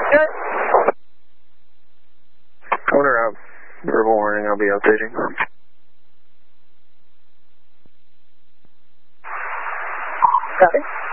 Good. Order out. Verbal warning, I'll be updating. Copy.